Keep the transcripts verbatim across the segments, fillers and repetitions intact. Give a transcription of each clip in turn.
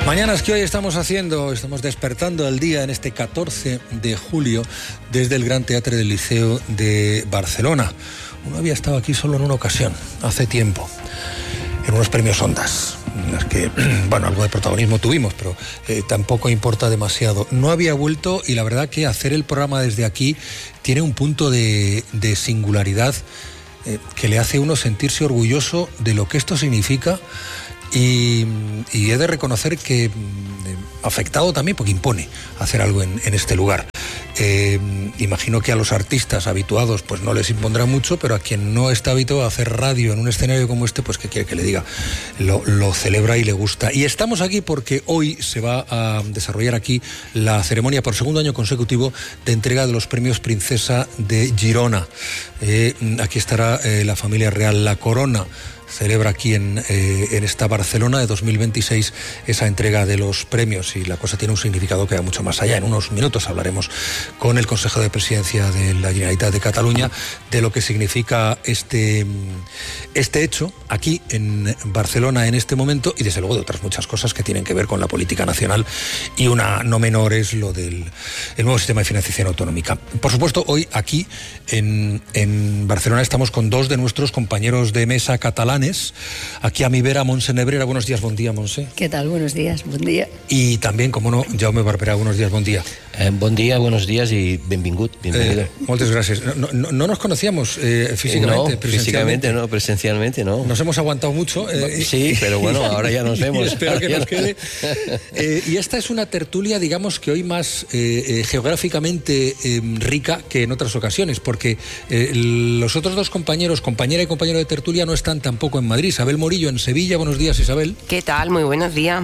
Mañanas que hoy estamos haciendo, estamos despertando el día en este catorce de julio desde el Gran Teatre del Liceo de Barcelona. Uno había estado aquí solo en una ocasión, hace tiempo, en unos premios Ondas, en las que, bueno, algo de protagonismo tuvimos, pero eh, tampoco importa demasiado. No había vuelto y la verdad que hacer el programa desde aquí tiene un punto de, de singularidad eh, que le hace a uno sentirse orgulloso de lo que esto significa. Y, y he de reconocer que eh, afectado también porque impone hacer algo en, en este lugar. Eh, imagino que a los artistas habituados pues no les impondrá mucho, pero a quien no está habituado a hacer radio en un escenario como este, pues que quiere que le diga, lo, lo celebra y le gusta. Y estamos aquí porque hoy se va a desarrollar aquí la ceremonia por segundo año consecutivo de entrega de los premios Princesa de Girona. Eh, aquí estará eh, la familia real, la corona celebra aquí en, eh, en esta Barcelona de dos mil veintiséis esa entrega de los premios, y la cosa tiene un significado que va mucho más allá. En unos minutos hablaremos con el Consejo de Presidencia de la Generalitat de Cataluña de lo que significa este, este hecho aquí en Barcelona en este momento, y desde luego de otras muchas cosas que tienen que ver con la política nacional, y una no menor es lo del el nuevo sistema de financiación autonómica. Por supuesto, hoy aquí en, en Barcelona estamos con dos de nuestros compañeros de mesa catalanes. Aquí a mi vera, Montse Nebrera. Buenos días, buen día, Montse. ¿Qué tal? Buenos días, buen día. Y también, como no, Jaume Barberà. Buenos días, buen día. Eh, buen día, buenos días y benvingut, bienvenido. Eh, muchas gracias. No, no, no nos conocíamos eh, físicamente, no, físicamente no, presencialmente no. Nos hemos aguantado mucho. Eh, sí, pero bueno, ahora ya nos vemos. Espero que nos quede. Eh, y esta es una tertulia, digamos que hoy más eh, eh, geográficamente eh, rica que en otras ocasiones, porque eh, los otros dos compañeros, compañera y compañero de tertulia, no están tampoco en Madrid. Isabel Morillo en Sevilla. Buenos días, Isabel. ¿Qué tal? Muy buenos días.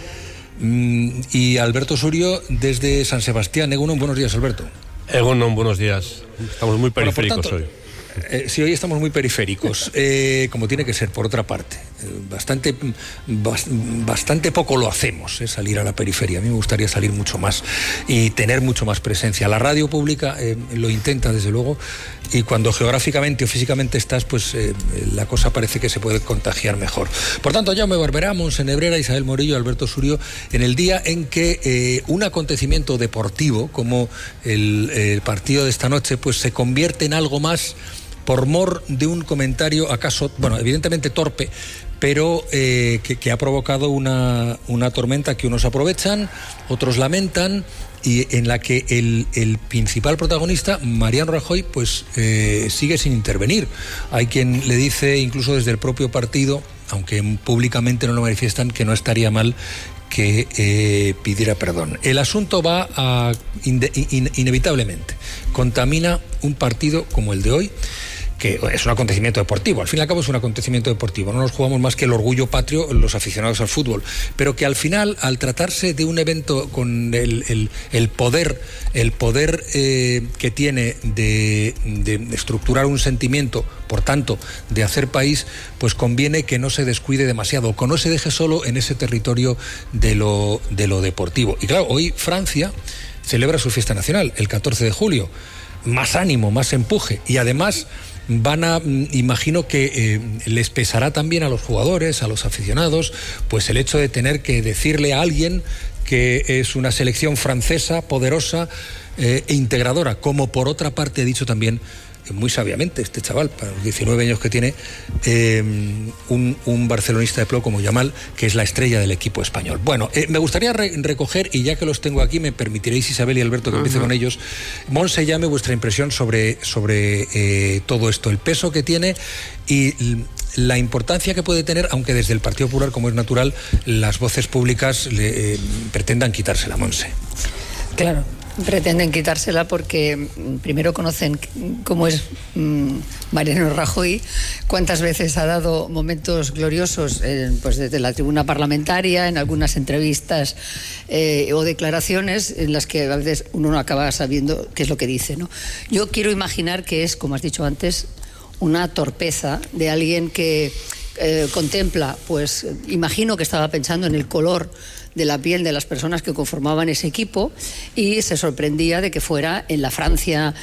Mm, y Alberto Surio desde San Sebastián. Egunon, buenos días, Alberto. Egunon, buenos días. Estamos muy periféricos bueno, hoy. Eh, sí, hoy estamos muy periféricos, eh, como tiene que ser, por otra parte. Eh, bastante, bas, bastante poco lo hacemos, eh, salir a la periferia. A mí me gustaría salir mucho más y tener mucho más presencia. La radio pública eh, lo intenta, desde luego, y cuando geográficamente o físicamente estás, pues eh, la cosa parece que se puede contagiar mejor. Por tanto, Jaume Barberà, Montse Nebrera, Isabel Morillo, Alberto Surio, en el día en que eh, un acontecimiento deportivo como el, el partido de esta noche, pues se convierte en algo más por mor de un comentario acaso, bueno, evidentemente torpe, pero eh, que, que ha provocado una, una tormenta que unos aprovechan, otros lamentan, y en la que el, el principal protagonista, Mariano Rajoy, pues eh, sigue sin intervenir. Hay quien le dice, incluso desde el propio partido, aunque públicamente no lo manifiestan, que no estaría mal que eh, pidiera perdón. El asunto va a, in, in, inevitablemente, contamina un partido como el de hoy, que es un acontecimiento deportivo. Al fin y al cabo es un acontecimiento deportivo. No nos jugamos más que el orgullo patrio los aficionados al fútbol. Pero que al final, al tratarse de un evento con el, el, el poder, el poder eh, que tiene de, de estructurar un sentimiento, por tanto, de hacer país, pues conviene que no se descuide demasiado, que no se deje solo en ese territorio de lo, de lo deportivo. Y claro, hoy Francia celebra su fiesta nacional, el catorce de julio. Más ánimo, más empuje. Y además van a, imagino que eh, les pesará también a los jugadores, a los aficionados, pues el hecho de tener que decirle a alguien que es una selección francesa poderosa eh, e integradora, como por otra parte ha dicho también muy sabiamente este chaval, para los diecinueve años que tiene, eh, un, un barcelonista de pro como Yamal, que es la estrella del equipo español. Bueno, eh, me gustaría re- recoger, y ya que los tengo aquí, me permitiréis, Isabel y Alberto, que uh-huh. empiece con ellos. Montse, llame vuestra impresión sobre, sobre eh, todo esto, el peso que tiene y la importancia que puede tener, aunque desde el Partido Popular, como es natural, las voces públicas le, eh, pretendan quitársela, Montse. Claro. Pretenden quitársela porque primero conocen cómo es mmm, Mariano Rajoy, cuántas veces ha dado momentos gloriosos eh, pues desde la tribuna parlamentaria, en algunas entrevistas eh, o declaraciones en las que a veces uno no acaba sabiendo qué es lo que dice, ¿no? Yo quiero imaginar que es, como has dicho antes, una torpeza de alguien que eh, contempla, pues imagino que estaba pensando en el color de la piel de las personas que conformaban ese equipo y se sorprendía de que fuera en la Francia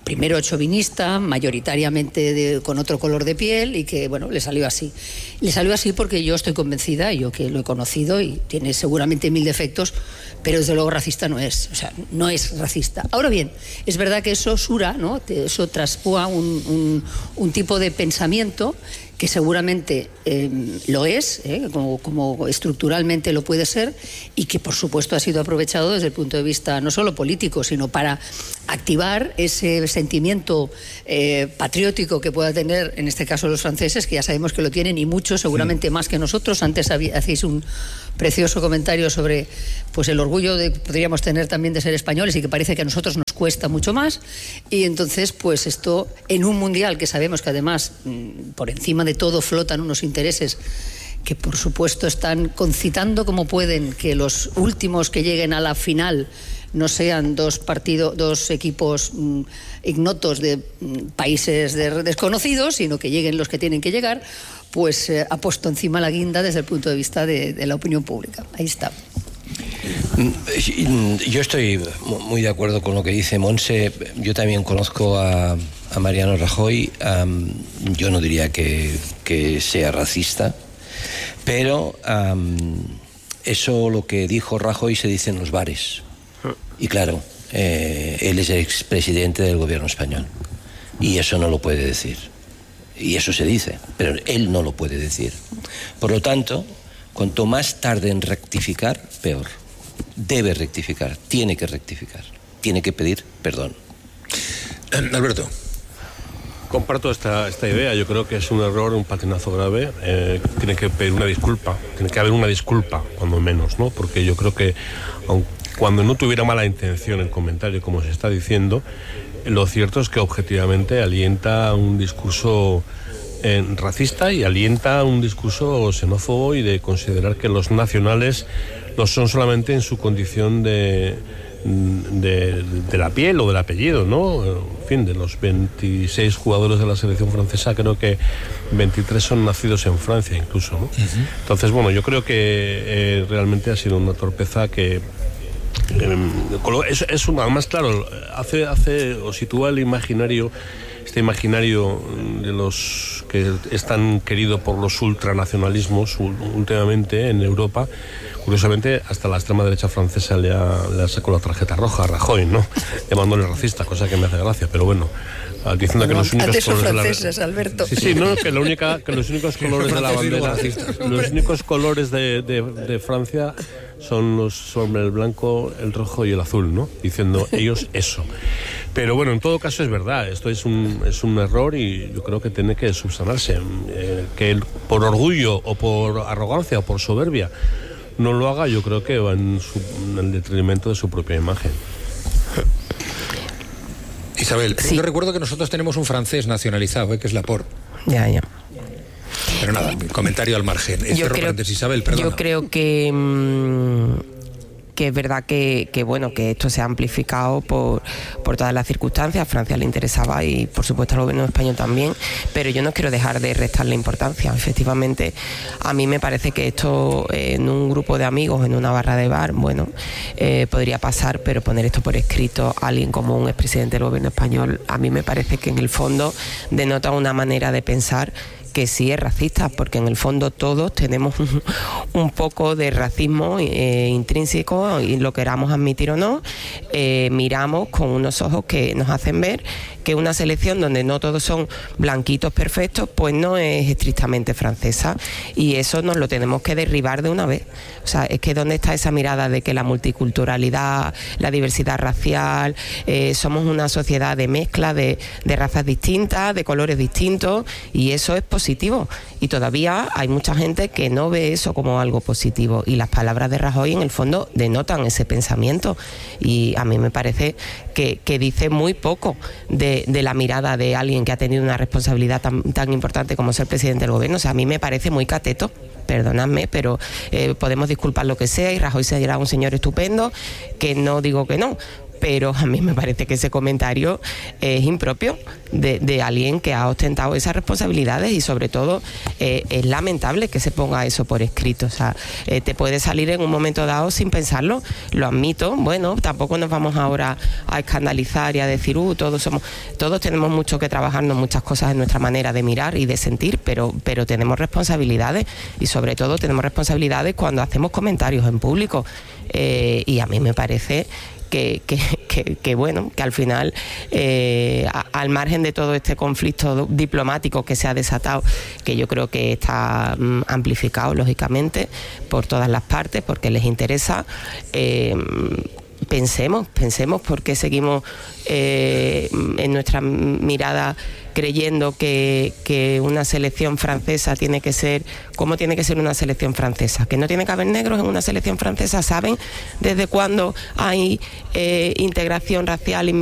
primero chauvinista, mayoritariamente de, con otro color de piel, y que, bueno, le salió así. Le salió así porque yo estoy convencida, yo que lo he conocido, y tiene seguramente mil defectos, pero desde luego racista no es, o sea, no es racista. Ahora bien, es verdad que eso sura, ¿no? Eso traspúa un, un, un tipo de pensamiento que seguramente eh, lo es, eh, como, como estructuralmente lo puede ser, y que por supuesto ha sido aprovechado desde el punto de vista no solo político, sino para activar ese sentimiento eh, patriótico que pueda tener, en este caso, los franceses, que ya sabemos que lo tienen, y muchos, seguramente sí, más que nosotros. Antes había, hacéis un precioso comentario sobre pues el orgullo que podríamos tener también de ser españoles, y que parece que a nosotros nos cuesta mucho más, y entonces pues esto en un mundial que sabemos que además por encima de todo flotan unos intereses que por supuesto están concitando como pueden que los últimos que lleguen a la final no sean dos partidos, dos equipos mm, ignotos de mm, países de, desconocidos, sino que lleguen los que tienen que llegar, pues eh, ha puesto encima la guinda desde el punto de vista de, de la opinión pública. Ahí está. Yo estoy muy de acuerdo con lo que dice Montse. Yo también conozco a, a Mariano Rajoy. Um, yo no diría que, que sea racista, pero um, eso lo que dijo Rajoy se dice en los bares. Y claro, eh, él es el expresidente del gobierno español y eso no lo puede decir. Y eso se dice, pero él no lo puede decir. Por lo tanto, cuanto más tarde en rectificar, peor. Debe rectificar, tiene que rectificar, tiene que pedir perdón. Alberto. Comparto esta, esta idea. Yo creo que es un error, un patinazo grave. Eh, tiene que pedir una disculpa, tiene que haber una disculpa, cuando menos, ¿no? Porque yo creo que, aun cuando no tuviera mala intención el comentario, como se está diciendo, lo cierto es que objetivamente alienta un discurso eh, racista y alienta un discurso xenófobo y de considerar que los nacionales lo son solamente en su condición de, de, de la piel o del apellido, ¿no? En fin, de los veintiséis jugadores de la selección francesa, creo que veintitrés son nacidos en Francia incluso, ¿no? Uh-huh. Entonces, bueno, yo creo que eh, realmente ha sido una torpeza que Es, es una, además, claro, hace, hace o sitúa el imaginario, este imaginario de los que es tan querido por los ultranacionalismos últimamente en Europa. Curiosamente, hasta la extrema derecha francesa le ha, le ha sacado la tarjeta roja a Rajoy, ¿no? Llamándole racista, cosa que me hace gracia, pero bueno. Diciendo que los únicos colores franceses, de la... Alberto. Sí, sí, no, que, la única, que los únicos colores de la bandera, los únicos colores de, de, de Francia son los son el blanco, el rojo y el azul, ¿no? Diciendo ellos eso. Pero bueno, en todo caso es verdad, esto es un, es un error y yo creo que tiene que subsanarse. Eh, que él, por orgullo o por arrogancia o por soberbia no lo haga, yo creo que va en, su, en el detrimento de su propia imagen. Isabel, sí. Yo recuerdo que nosotros tenemos un francés nacionalizado, ¿eh? Que es Laporte. Ya, ya. Pero nada, comentario al margen. Yo creo, Isabel, perdona. Yo creo que... Mmm... que es verdad que, que bueno que esto se ha amplificado por, por todas las circunstancias. A Francia le interesaba y por supuesto al gobierno español también, pero yo no quiero dejar de restarle importancia. Efectivamente, a mí me parece que esto eh, en un grupo de amigos, en una barra de bar, bueno, eh, podría pasar, pero poner esto por escrito a alguien como un expresidente del gobierno español, a mí me parece que en el fondo denota una manera de pensar que sí es racista, porque en el fondo todos tenemos un, un poco de racismo eh, intrínseco, y lo queramos admitir o no, eh, miramos con unos ojos que nos hacen ver que una selección donde no todos son blanquitos perfectos, pues no es estrictamente francesa, y eso nos lo tenemos que derribar de una vez. O sea, es que ¿dónde está esa mirada de que la multiculturalidad, la diversidad racial, eh, somos una sociedad de mezcla de, de razas distintas, de colores distintos, y eso es positivo? Y todavía hay mucha gente que no ve eso como algo positivo, y las palabras de Rajoy en el fondo denotan ese pensamiento, y a mí me parece que, que dice muy poco de, de la mirada de alguien que ha tenido una responsabilidad tan, tan importante como ser presidente del gobierno. O sea, a mí me parece muy cateto, perdonadme, pero eh, podemos disculpar lo que sea, y Rajoy será un señor estupendo, que no digo que no, pero a mí me parece que ese comentario es impropio de, de alguien que ha ostentado esas responsabilidades y sobre todo eh, es lamentable que se ponga eso por escrito. O sea, eh, te puede salir en un momento dado sin pensarlo, lo admito. Bueno, tampoco nos vamos ahora a escandalizar y a decir, uh, todos somos, todos tenemos mucho que trabajarnos, muchas cosas en nuestra manera de mirar y de sentir, pero, pero tenemos responsabilidades y sobre todo tenemos responsabilidades cuando hacemos comentarios en público. Eh, y a mí me parece que, que, que, que bueno, que al final, eh, a, al margen de todo este conflicto diplomático que se ha desatado, que yo creo que está mm, amplificado lógicamente por todas las partes, porque les interesa, eh, pensemos, pensemos por qué seguimos eh, en nuestra mirada creyendo que, que una selección francesa tiene que ser, ¿cómo tiene que ser una selección francesa? Que no tiene que haber negros en una selección francesa. ¿Saben desde cuándo hay eh, integración racial?